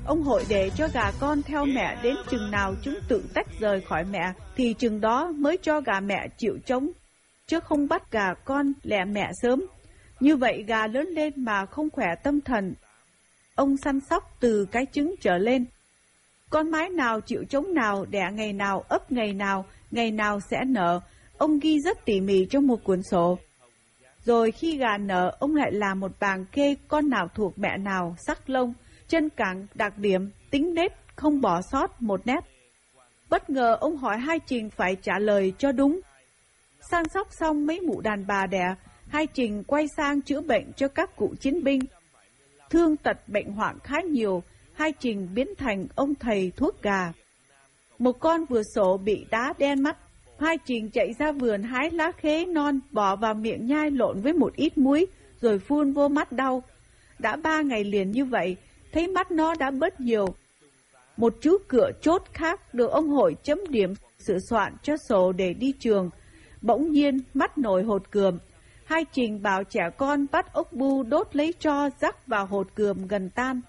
Ông Hội để cho gà con theo mẹ đến chừng nào chúng tự tách rời khỏi mẹ thì chừng đó mới cho gà mẹ chịu trống, chứ không bắt gà con lẻ mẹ sớm. Như vậy gà lớn lên mà không khỏe tâm thần. Ông săn sóc từ cái trứng trở lên. Con mái nào chịu trống nào, đẻ ngày nào, ấp ngày nào sẽ nở. Ông ghi rất tỉ mỉ trong một cuốn sổ. Rồi khi gà nở, ông lại làm một bảng kê con nào thuộc mẹ nào, sắc lông, chân cẳng, đặc điểm, tính nết, không bỏ sót một nét. Bất ngờ ông hỏi Hai Trình phải trả lời cho đúng. Săn sóc xong mấy mụ đàn bà đẻ, Hai Trình quay sang chữa bệnh cho các cụ chiến binh. Thương tật bệnh hoạn khá nhiều, Hai Trình biến thành ông thầy thuốc gà. Một con vừa sổ bị đá đen mắt, Hai Trình chạy ra vườn hái lá khế non, bỏ vào miệng nhai lộn với một ít muối, rồi phun vô mắt đau. Đã 3 ngày liền như vậy, thấy mắt nó đã bớt nhiều. Một chú cựa chốt khác được ông Hội chấm điểm sửa soạn cho sổ để đi trường. Bỗng nhiên mắt nổi hột cườm. Hai Trình bảo trẻ con bắt ốc bu đốt lấy tro rắc vào hột cườm gần tan.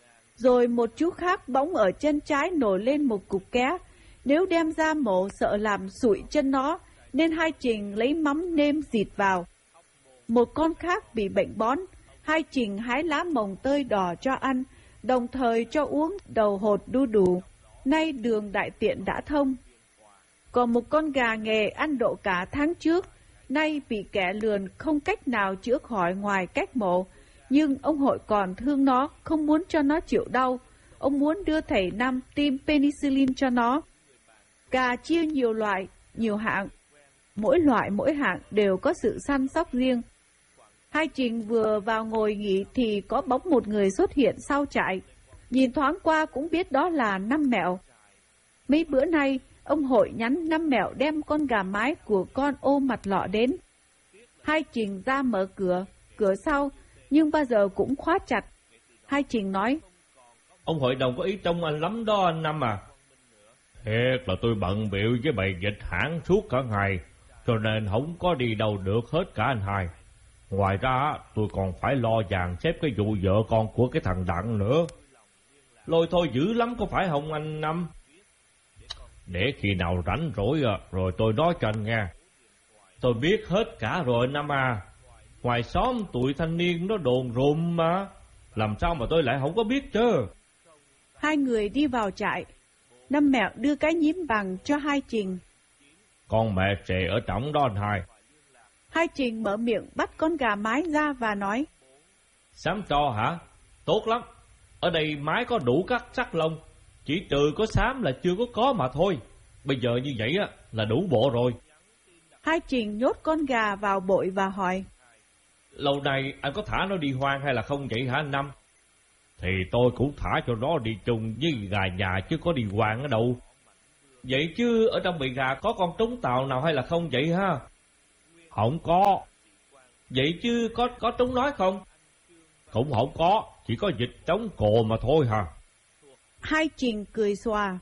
Rồi một chú khác bỗng ở chân trái nổi lên một cục ké. Nếu đem ra mổ sợ làm sụi chân nó, nên Hai Trình lấy mắm nêm dịt vào. Một con khác bị bệnh bón, Hai Trình hái lá mồng tơi đỏ cho ăn, đồng thời cho uống đầu hột đu đủ. Nay đường đại tiện đã thông. Còn một con gà nghề ăn độ cả tháng trước, nay bị kẻ lườn không cách nào chữa khỏi ngoài cách mổ. Nhưng ông Hội còn thương nó, không muốn cho nó chịu đau. Ông muốn đưa thầy Năm tiêm penicillin cho nó. Gà chia nhiều loại, nhiều hạng. Mỗi loại mỗi hạng đều có sự săn sóc riêng. Hai Trình vừa vào ngồi nghỉ thì có bóng một người xuất hiện sau trại. Nhìn thoáng qua cũng biết đó là Năm Mẹo. Mấy bữa nay, ông Hội nhắn Năm Mẹo đem con gà mái của con ô mặt lọ đến. Hai Trình ra mở cửa sau, nhưng bao giờ cũng khóa chặt. Hai Trình nói: Ông hội đồng có ý trông anh lắm đó anh Năm à. Thiệt là tôi bận bịu với bầy dịch hãng suốt cả ngày, cho nên không có đi đâu được hết cả anh hai. Ngoài ra tôi còn phải lo dàn xếp cái vụ vợ con của cái thằng Đặng nữa. Lôi thôi dữ lắm có phải không anh Năm? Để khi nào rảnh rỗi rồi tôi nói cho anh nghe. Tôi biết hết cả rồi anh Năm à. Ngoài xóm tụi thanh niên nó đồn rùm mà, làm sao mà tôi lại không có biết chứ. Hai người đi vào trại. Năm Mẹo đưa cái nhím bằng cho Hai Trình. Con mẹ trề ở trỏng đó anh hai. Hai Trình mở miệng bắt con gà mái ra và nói: Xám tro hả? Tốt lắm. Ở đây mái có đủ các sắc lông, chỉ trừ có xám là chưa có mà thôi. Bây giờ như vậy là đủ bộ rồi. Hai Trình nhốt con gà vào bội và hỏi: Lâu nay anh có thả nó đi hoang hay là không vậy hả anh Năm? Thì tôi cũng thả cho nó đi chung với gà nhà chứ có đi hoang ở đâu. Vậy chứ ở trong bầy gà có con trống tàu nào hay là không vậy ha? Không có. Vậy chứ có trống nói không? Cũng không có, chỉ có vịt trống cồ mà thôi hả? Hai Trình cười xòa.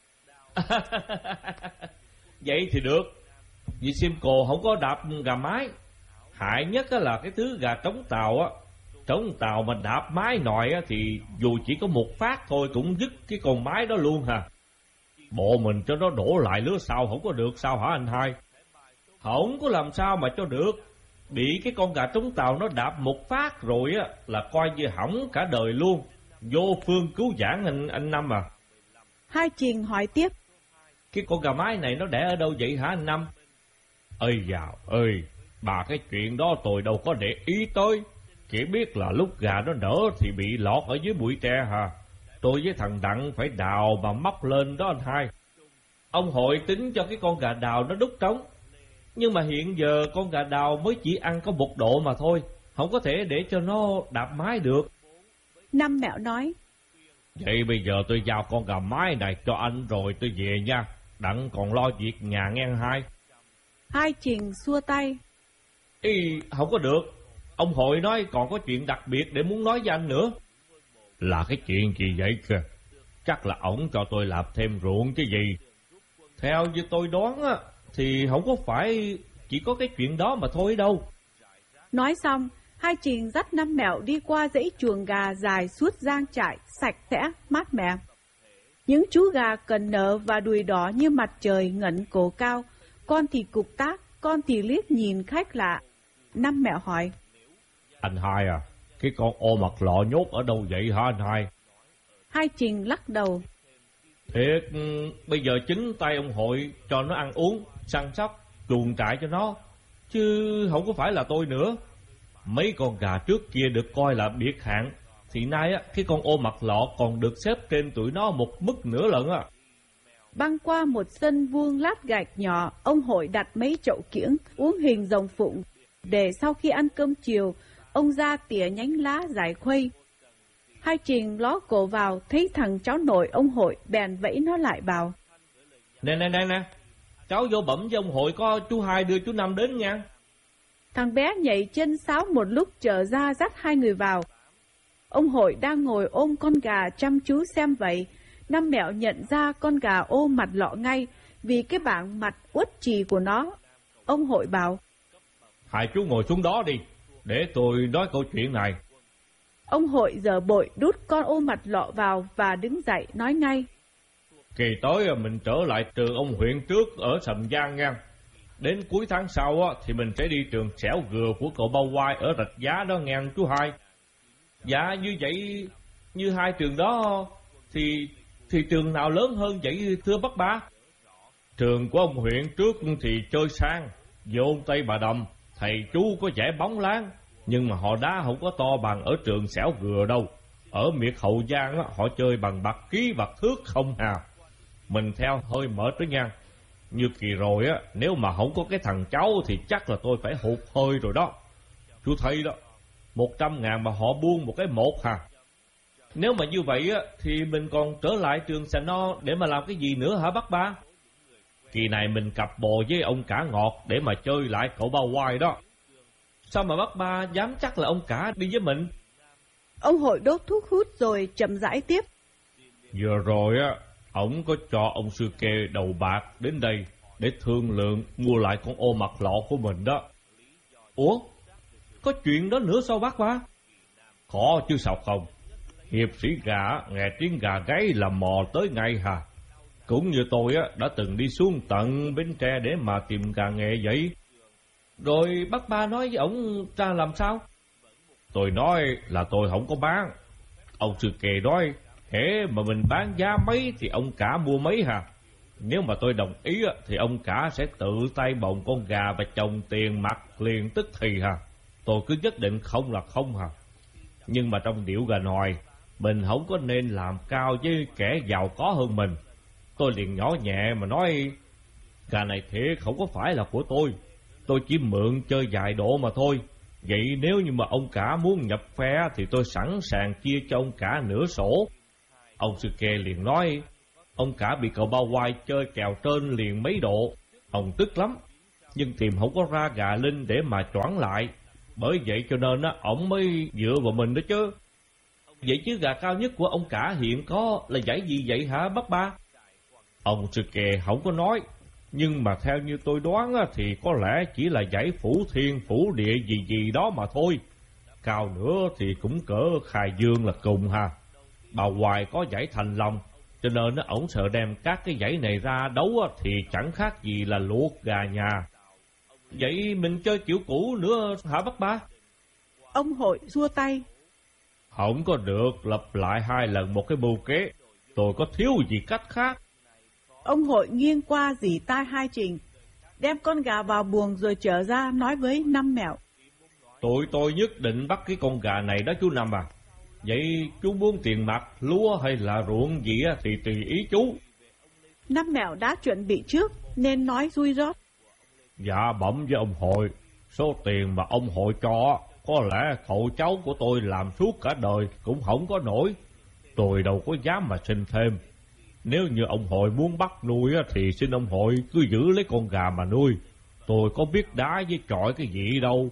Vậy thì được. Vì sim cồ không có đạp gà mái. Hại nhất là cái thứ gà trống tàu á. Trống tàu mà đạp mái nòi thì dù chỉ có một phát thôi cũng dứt cái con mái đó luôn hả? Bộ mình cho nó đổ lại lứa sau không có được sao hả anh hai? Không có làm sao mà cho được. Bị cái con gà trống tàu nó đạp một phát rồi là coi như hỏng cả đời luôn. Vô phương cứu vãn anh Năm à. Hai Trình hỏi tiếp: Cái con gà mái này nó đẻ ở đâu vậy hả anh Năm? Ơi dào ơi, bà cái chuyện đó tôi đâu có để ý tới. Chỉ biết là lúc gà nó nở thì bị lọt ở dưới bụi tre hả? Tôi với thằng Đặng phải đào mà móc lên đó anh hai. Ông hội tính cho cái con gà đào nó đúc trống. Nhưng mà hiện giờ con gà đào mới chỉ ăn có 1 độ mà thôi, không có thể để cho nó đạp mái được. Năm Mẹo nói: Vậy bây giờ tôi giao con gà mái này cho anh rồi tôi về nha. Đặng còn lo việc nhà nghe anh hai. Hai Trình xua tay: Ý, không có được. Ông hội nói còn có chuyện đặc biệt để muốn nói với anh nữa. Là cái chuyện gì vậy kìa? Chắc là ổng cho tôi làm thêm ruộng chứ gì. Theo như tôi đoán thì không có phải chỉ có cái chuyện đó mà thôi đâu. Nói xong, Hai Trình dắt Năm Mẹo đi qua dãy chuồng gà dài suốt giang trại, sạch sẽ, mát mẻ. Những chú gà cần nở và đùi đỏ như mặt trời ngẩng cổ cao, con thì cục tác, con thì liếc nhìn khách lạ. Năm Mẹo hỏi: Anh Hai à, cái con ô mặt lọ nhốt ở đâu vậy hả anh Hai? Hai Trình lắc đầu: Thiệt, bây giờ chính tay ông Hội cho nó ăn uống, săn sóc, chuồng trại cho nó, chứ không có phải là tôi nữa. Mấy con gà trước kia được coi là biệt hạng, thì nay á, cái con ô mặt lọ còn được xếp trên tụi nó một mức nữa lận á. Băng qua một sân vuông lát gạch nhỏ, ông Hội đặt mấy chậu kiểng uống hình rồng phụng, để sau khi ăn cơm chiều, ông ra tỉa nhánh lá giải khuây. Hai Trình ló cổ vào, thấy thằng cháu nội ông Hội, bèn vẫy nó lại bảo: Nè, cháu vô bẩm với ông Hội có chú Hai đưa chú Năm đến nha. Thằng bé nhảy chân sáo một lúc trở ra dắt hai người vào. Ông Hội đang ngồi ôm con gà chăm chú xem vậy. Năm Mẹo nhận ra con gà ô mặt lọ ngay, vì cái bảng mặt uất trì của nó. Ông Hội bảo: Hai chú ngồi xuống đó đi, để tôi nói câu chuyện này. Ông Hội giờ bội đút con ô mặt lọ vào và đứng dậy nói ngay: Kỳ tới mình trở lại trường ông huyện trước ở Sầm Giang nha. Đến cuối tháng sau thì mình sẽ đi trường xẻo gừa của cậu Bao Quai ở Rạch Giá đó nghe chú Hai. Dạ như vậy, như hai trường đó thì trường nào lớn hơn vậy thưa bác ba? Trường của ông huyện trước thì chơi sang, vô Tây Bà Đầm, thầy chú có giải bóng láng, nhưng mà họ đá không có to bằng ở trường xẻo gừa đâu. Ở miệt Hậu Giang họ chơi bằng bạc ký bạc thước không hà. Mình theo hơi mệt đó nha. Như kỳ rồi nếu mà không có cái thằng cháu thì chắc là tôi phải hụt hơi rồi đó. Chú thấy đó, 100.000 mà họ buông một cái một hà. Nếu mà như vậy thì mình còn trở lại trường Sà No để mà làm cái gì nữa hả bác ba? Kỳ này mình cặp bồ với ông Cả Ngọt để mà chơi lại cậu Bao Quai đó. Sao mà bác ba dám chắc là ông Cả đi với mình? Ông Hội đốt thuốc hút rồi chậm rãi tiếp: Vừa rồi ổng có cho ông Sư Kê đầu bạc đến đây để thương lượng mua lại con ô mặt lọ của mình đó. Ủa? Có chuyện đó nữa sao bác ba? Có chứ sao không. Hiệp sĩ gà nghe tiếng gà gáy là mò tới ngay hà. Cũng như tôi đã từng đi xuống tận Bến Tre để mà tìm gà nghệ vậy. Rồi bác ba nói với ổng ra làm sao? Tôi nói là tôi không có bán. Ông Sư Kê nói hễ mà mình bán giá mấy thì ông Cả mua mấy hà. Nếu mà tôi đồng ý thì ông Cả sẽ tự tay bồng con gà và chồng tiền mặt liền tức thì hà. Tôi cứ nhất định không là không hà. Nhưng mà trong điệu gà nòi, mình không có nên làm cao với kẻ giàu có hơn mình. Tôi liền nhỏ nhẹ mà nói: Gà này thiệt không có phải là của tôi chỉ mượn chơi vài độ mà thôi. Vậy nếu như mà ông Cả muốn nhập phe thì tôi sẵn sàng chia cho ông Cả nửa sổ. Ông Sư Kê liền nói: Ông Cả bị cậu Bao Quai chơi kèo trên liền mấy độ. Ông tức lắm, nhưng tìm không có ra gà linh để mà choảng lại. Bởi vậy cho nên ổng mới dựa vào mình đó chứ. Vậy chứ gà cao nhất của ông Cả hiện có là giải gì vậy hả bác ba? Ông Sư Kê không có nói, nhưng mà theo như tôi đoán thì có lẽ chỉ là giải Phủ Thiên Phủ Địa gì đó mà thôi. Cao nữa thì cũng cỡ Khai Dương là cùng ha. Bà Hoài có giải Thành Long, cho nên ổng sợ đem các cái giải này ra đấu thì chẳng khác gì là luộc gà nhà. Vậy mình chơi kiểu cũ nữa hả bác ba? Ông Hội xua tay: Không có được lặp lại 2 lần một cái mưu kế. Tôi có thiếu gì cách khác. Ông Hội nghiêng qua dỉ tai Hai Trình, đem con gà vào buồng rồi trở ra nói với Năm Mẹo: Tôi nhất định bắt cái con gà này đó chú Năm à. Vậy chú muốn tiền mặt, lúa hay là ruộng gì thì tùy ý chú. Năm Mẹo đã chuẩn bị trước nên nói dui rót: Dạ bẩm với ông Hội, số tiền mà ông Hội cho có lẽ cậu cháu của tôi làm suốt cả đời cũng không có nổi. Tôi đâu có dám mà xin thêm. Nếu như ông Hội muốn bắt nuôi thì xin ông Hội cứ giữ lấy con gà mà nuôi. Tôi có biết đá với chọi cái gì đâu.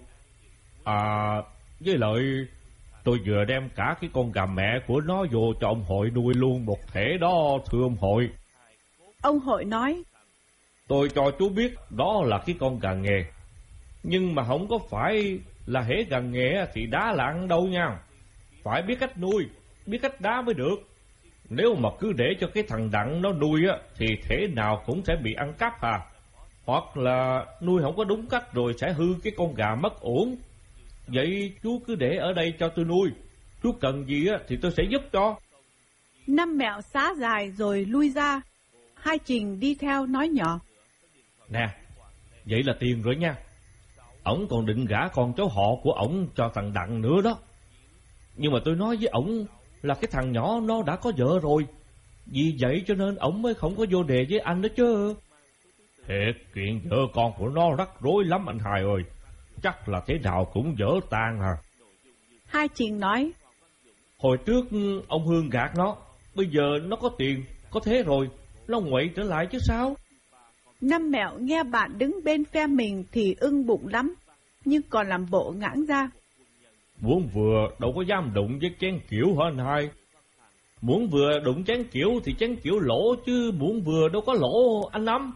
Với lại tôi vừa đem cả cái con gà mẹ của nó vô cho ông Hội nuôi luôn một thể đó thưa ông Hội. Ông Hội nói: Tôi cho chú biết đó là cái con gà nghề, nhưng mà không có phải là hễ gần nghề thì đá là ăn đâu nha. Phải biết cách nuôi, biết cách đá mới được. Nếu mà cứ để cho cái thằng Đặng nó nuôi thì thế nào cũng sẽ bị ăn cắp à. Hoặc là nuôi không có đúng cách rồi sẽ hư cái con gà mất ổn. Vậy chú cứ để ở đây cho tôi nuôi. Chú cần gì thì tôi sẽ giúp cho. Năm mẹo xá dài rồi lui ra. Hai Trình đi theo nói nhỏ. Nè, vậy là tiền rồi nha. Ổng còn định gả con cháu họ của ổng cho thằng Đặng nữa đó. Nhưng mà tôi nói với ổng là cái thằng nhỏ nó đã có vợ rồi. Vì vậy cho nên ổng mới không có vô đề với anh đó chứ. Thiệt, chuyện vợ con của nó rắc rối lắm anh Hai ơi. Chắc là thế nào cũng vỡ tan hả. Hai Trình nói. Hồi trước ông Hương gạt nó, bây giờ nó có tiền, có thế rồi, nó nguậy trở lại chứ sao. Năm mẹo nghe bạn đứng bên phe mình thì ưng bụng lắm, nhưng còn làm bộ ngãng ra. Muốn vừa đâu có dám đụng với chén kiểu hả anh Hai. Muốn vừa đụng chén kiểu thì chén kiểu lỗ, chứ muốn vừa đâu có lỗ anh Năm.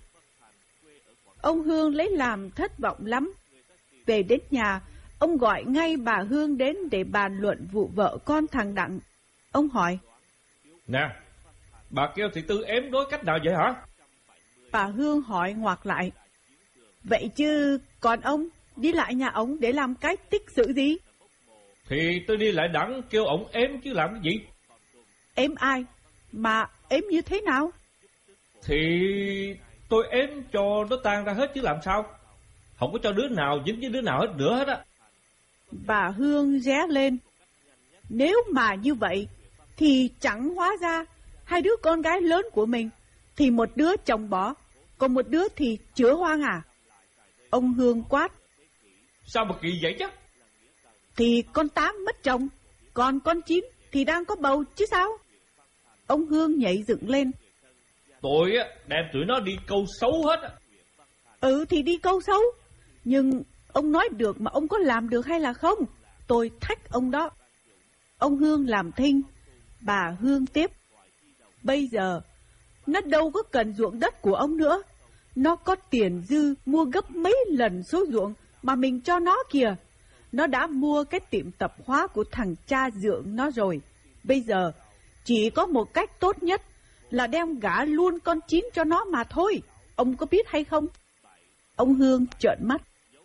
Ông Hương lấy làm thất vọng lắm. Về đến nhà, ông gọi ngay bà Hương đến để bàn luận vụ vợ con thằng Đặng. Ông hỏi. Nè, bà kêu thị Tư ém đối cách nào vậy hả? Bà Hương hỏi ngoặc lại. Vậy chứ còn ông đi lại nhà ông để làm cái tích sự gì? Thì tôi đi lại Đặng kêu ổng ém chứ làm cái gì? Ém ai? Mà ém như thế nào? Thì tôi ém cho nó tan ra hết chứ làm sao? Không có cho đứa nào dính với đứa nào hết nữa hết á. Bà Hương ré lên. Nếu mà như vậy thì chẳng hóa ra hai đứa con gái lớn của mình thì một đứa chồng bỏ, còn một đứa thì chữa hoang à? Ông Hương quát. Sao mà kỳ vậy chứ? Thì con Tám mất chồng, còn con Chín thì đang có bầu chứ sao? Ông Hương nhảy dựng lên. Tôi đem tụi nó đi câu xấu hết á. Ừ thì đi câu xấu. Nhưng ông nói được mà ông có làm được hay là không? Tôi thách ông đó. Ông Hương làm thinh. Bà Hương tiếp. Bây giờ nó đâu có cần ruộng đất của ông nữa. Nó có tiền dư mua gấp mấy lần số ruộng mà mình cho nó kìa. Nó đã mua cái tiệm tạp hóa của thằng cha dượng nó rồi. Bây giờ chỉ có một cách tốt nhất là đem gả luôn con Chín cho nó mà thôi. Ông có biết hay không? Ông Hương trợn mắt.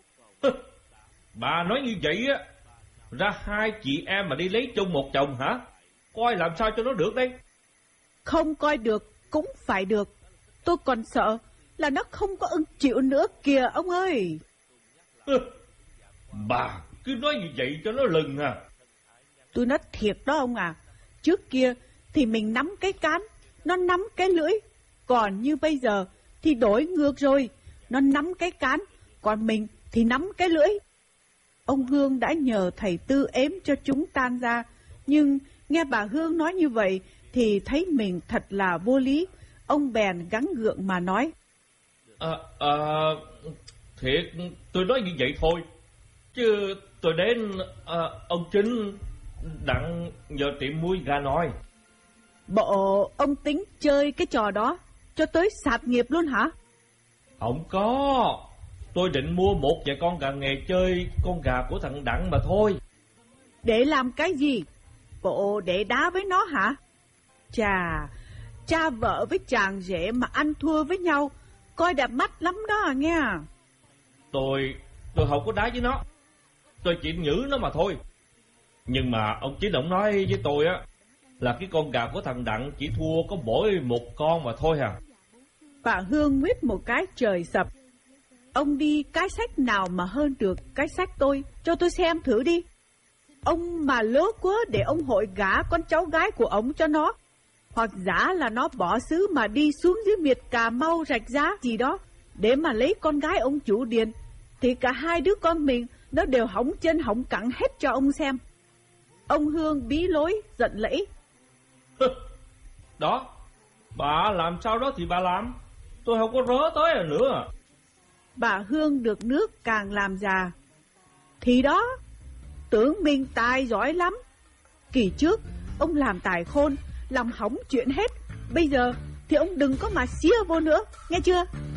Bà nói như vậy á, ra hai chị em mà đi lấy chung một chồng hả? Coi làm sao cho nó được đây? Không coi được cũng phải được. Tôi còn sợ là nó không có ưng chịu nữa kìa ông ơi. Bà cứ nói như vậy cho nó lừng à. Tôi nói thiệt đó ông à. Trước kia thì mình nắm cái cán, nó nắm cái lưỡi. Còn như bây giờ thì đổi ngược rồi. Nó nắm cái cán, còn mình thì nắm cái lưỡi. Ông Hương đã nhờ thầy Tư ếm cho chúng tan ra. Nhưng nghe bà Hương nói như vậy thì thấy mình thật là vô lý. Ông bèn gắng gượng mà nói. Thiệt, tôi nói như vậy thôi. Chứ tôi đến ông Chính Đặng nhờ tiệm muối gà nồi. Bộ ông tính chơi cái trò đó cho tới sạt nghiệp luôn hả? Không có. Tôi định mua một vài con gà nghề chơi con gà của thằng Đặng mà thôi. Để làm cái gì? Bộ để đá với nó hả? Cha vợ với chàng rể mà ăn thua với nhau, coi đẹp mắt lắm đó à nghe. Tôi không có đá với nó. Tôi chỉ nhử nó mà thôi. Nhưng mà ông Chính ông nói với tôi á là cái con gà của thằng Đặng chỉ thua có mỗi một con mà thôi à. Bà Hương nguyết một cái trời sập. Ông đi cái sách nào mà hơn được cái sách tôi, cho tôi xem thử đi. Ông mà lố quá để ông hội gả con cháu gái của ông cho nó. Hoặc giả là nó bỏ xứ mà đi xuống dưới miệt Cà Mau Rạch Giá gì đó để mà lấy con gái ông chủ điền, thì cả hai đứa con mình nó đều hỏng chân hỏng cẳng hết cho ông xem. Ông Hương bí lối giận lẫy. Đó, bà làm sao đó thì bà làm, tôi không có rớ tới nữa. Bà Hương được nước càng làm già. Thì đó, tưởng mình tài giỏi lắm. Kỳ trước ông làm tài khôn, làm hỏng chuyện hết. Bây giờ thì ông đừng có mà xía vô nữa, nghe chưa?